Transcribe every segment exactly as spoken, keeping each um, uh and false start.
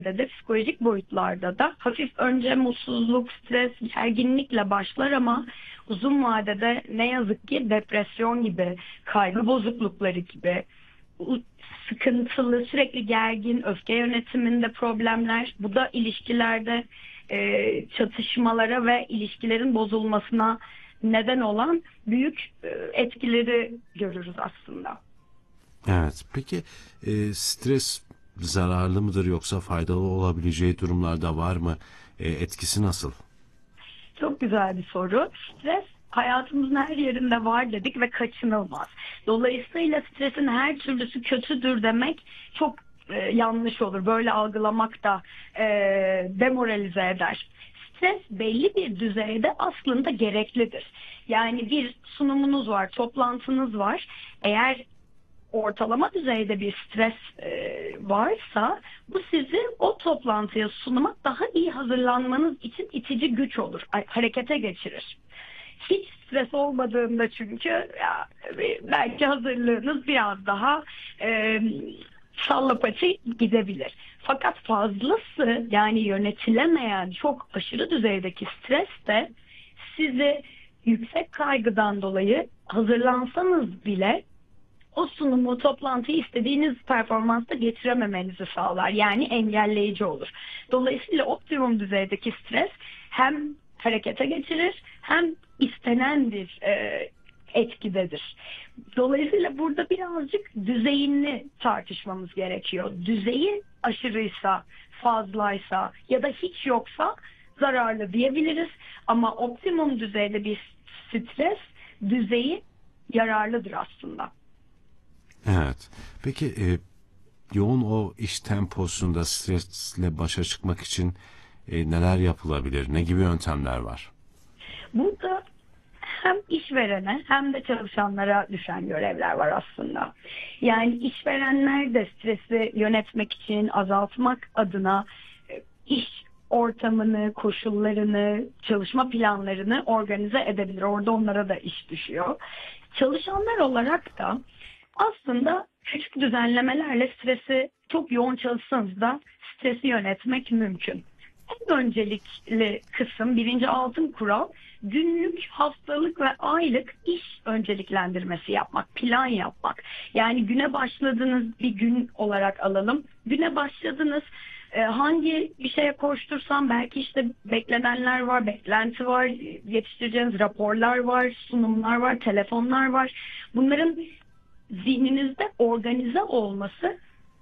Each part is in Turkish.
de psikolojik boyutlarda da hafif önce mutsuzluk, stres, gerginlikle başlar ama uzun vadede ne yazık ki depresyon gibi, kaygı bozuklukları gibi, sıkıntılı, sürekli gergin, öfke yönetiminde problemler, bu da ilişkilerde e, çatışmalara ve ilişkilerin bozulmasına neden olan büyük e, etkileri görürüz aslında. Evet. Peki e, stres zararlı mıdır yoksa faydalı olabileceği durumlarda var mı? E, etkisi nasıl? Çok güzel bir soru. Stres hayatımızın her yerinde var dedik ve kaçınılmaz. Dolayısıyla stresin her türlüsü kötüdür demek çok e, yanlış olur. Böyle algılamak da e, demoralize eder. Stres belli bir düzeyde aslında gereklidir. Yani bir sunumunuz var, toplantınız var. Eğer ortalama düzeyde bir stres e, varsa bu sizi o toplantıya, sunuma daha iyi hazırlanmanız için itici güç olur, harekete geçirir. Hiç stres olmadığında çünkü ya, belki hazırlığınız biraz daha e, sallapaçı gidebilir. Fakat fazlası, yani yönetilemeyen çok aşırı düzeydeki stres de sizi yüksek kaygıdan dolayı hazırlansanız bile o sunumu, toplantıyı istediğiniz performansta getirememenizi sağlar. Yani engelleyici olur. Dolayısıyla optimum düzeydeki stres hem harekete geçirir hem istenen bir e, etkidedir. Dolayısıyla burada birazcık düzeyini tartışmamız gerekiyor. Düzeyi aşırıysa, fazlaysa ya da hiç yoksa zararlı diyebiliriz. Ama optimum düzeyde bir stres düzeyi yararlıdır aslında. Evet. Peki e, yoğun o iş temposunda stresle başa çıkmak için e, neler yapılabilir? Ne gibi yöntemler var? Burada hem işverene hem de çalışanlara düşen görevler var aslında. Yani işverenler de stresi yönetmek için, azaltmak adına e, iş ortamını, koşullarını, çalışma planlarını organize edebilir. Orada onlara da iş düşüyor. Çalışanlar olarak da aslında küçük düzenlemelerle stresi, çok yoğun çalışsanız da stresi yönetmek mümkün. En öncelikli kısım, birinci altın kural, günlük, haftalık ve aylık iş önceliklendirmesi yapmak, plan yapmak. Yani güne başladığınız bir gün olarak alalım. Güne başladınız, hangi bir şeye koştursam belki işte beklenenler var, beklenti var, yetiştireceğiniz raporlar var, sunumlar var, telefonlar var. Bunların zihninizde organize olması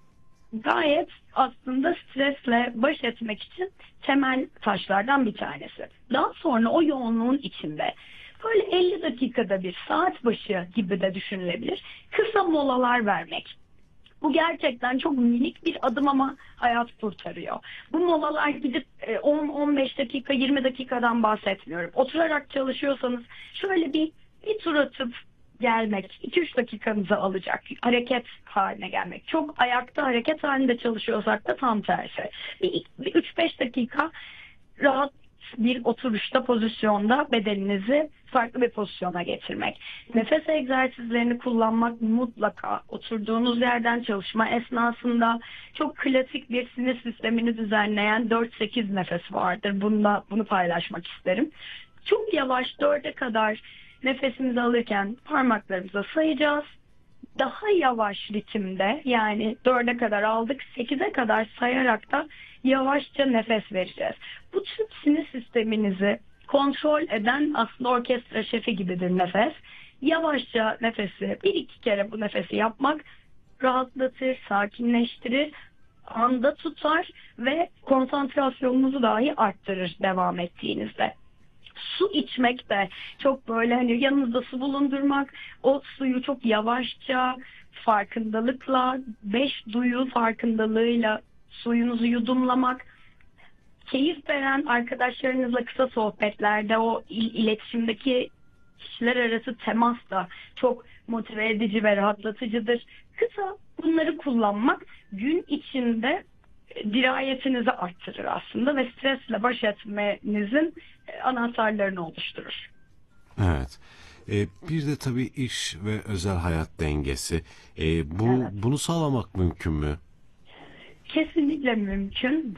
gayet aslında stresle baş etmek için temel taşlardan bir tanesi. Daha sonra o yoğunluğun içinde böyle elli dakikada bir, saat başı gibi de düşünülebilir, kısa molalar vermek. Bu gerçekten çok minik bir adım ama hayat kurtarıyor. Bu molalar gidip on on beş dakika, yirmi dakikadan bahsetmiyorum. Oturarak çalışıyorsanız şöyle bir bir tur atıp gelmek iki üç dakikanızı alacak. Hareket haline gelmek. Çok ayakta hareket halinde çalışıyorsak da tam tersi. Bir, bir üç beş dakika rahat bir oturuşta, pozisyonda bedeninizi farklı bir pozisyona getirmek. Nefes egzersizlerini kullanmak mutlaka. Oturduğunuz yerden çalışma esnasında çok klasik bir sinir sistemini düzenleyen dört sekiz nefes vardır. Bunda, bunu paylaşmak isterim. Çok yavaş dörde kadar nefesimizi alırken parmaklarımıza sayacağız. Daha yavaş ritimde, yani dörde kadar aldık, sekize kadar sayarak da yavaşça nefes vereceğiz. Bu tüm sinir sisteminizi kontrol eden aslında orkestra şefi gibidir nefes. Yavaşça nefesi bir iki kere bu nefesi yapmak rahatlatır, sakinleştirir, anda tutar ve konsantrasyonunuzu dahi arttırır devam ettiğinizde. Su içmek de çok böyle, hani yanınızda su bulundurmak, o suyu çok yavaşça, farkındalıkla, beş duyu farkındalığıyla suyunuzu yudumlamak, keyif veren arkadaşlarınızla kısa sohbetlerde o il- iletişimdeki kişiler arası temas da çok motive edici ve rahatlatıcıdır. Kısa bunları kullanmak gün içinde dirayetinizi arttırır aslında ve stresle baş etmenizin anahtarlarını oluşturur. Evet. Ee, bir de tabii iş ve özel hayat dengesi. Ee, bu Evet. bunu sağlamak mümkün mü? Kesinlikle mümkün.